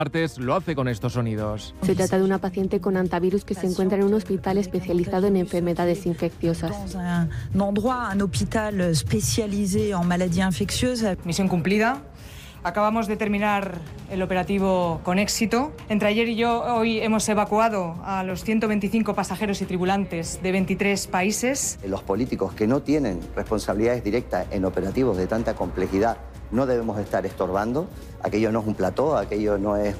Martes lo hace con estos sonidos. Se trata de una paciente con hantavirus que se encuentra en un hospital especializado en enfermedades infecciosas. Un hospital especializado en maladies infecciosas. Misión cumplida. Acabamos de terminar el operativo con éxito. Entre ayer y yo, hoy hemos evacuado a los 125 pasajeros y tripulantes de 23 países. Los políticos que no tienen responsabilidades directas en operativos de tanta complejidad no debemos estar estorbando. Aquello no es un plató, aquello no es